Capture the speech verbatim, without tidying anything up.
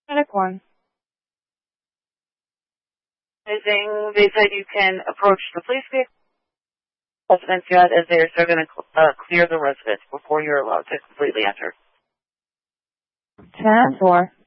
Medic one. Amazing. They said you can approach the police vehicle residence yet as they're still going to uh, clear the residence before you're allowed to completely enter. ten four.